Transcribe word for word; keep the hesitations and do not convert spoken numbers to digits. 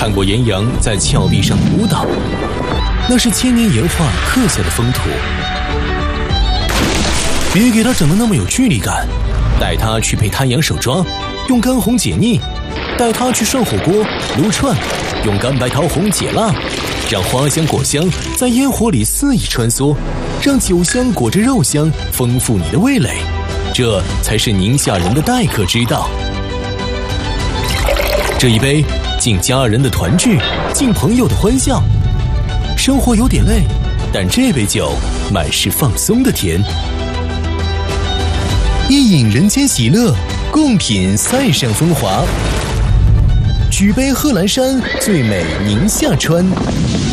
看过岩羊在峭壁上舞蹈，那是千年岩画刻下的风土。别给它整得那么有距离感，带它去配滩羊手抓，用干红解腻；带它去涮火锅、撸串，用干白桃红解辣。让花香果香在烟火里肆意穿梭，让酒香裹着肉香丰富你的味蕾，这才是宁夏人的待客之道。这一杯敬家人的团聚，敬朋友的欢笑。生活有点累，但这杯酒满是放松的甜。一饮人间喜乐，共品塞上风华。举杯贺阑珊，最美宁夏川。